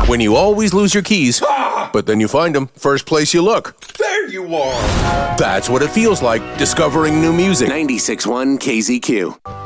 When you always lose your keys, but then you find them first place you look. There you are! That's what it feels like discovering new music. 96.1 KZQ.